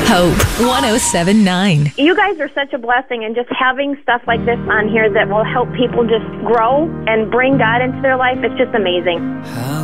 Hope 107.9. You guys are such a blessing, and just having stuff like this on here that will help people just grow and bring God into their life, it's just amazing.